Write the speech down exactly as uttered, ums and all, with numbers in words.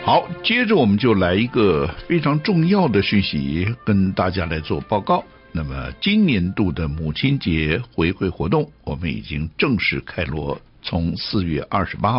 好，接着我们就来一个非常重要的讯息跟大家来做报告。那么今年度的母亲节回馈活动，我们已经正式开锣，从四月二十八号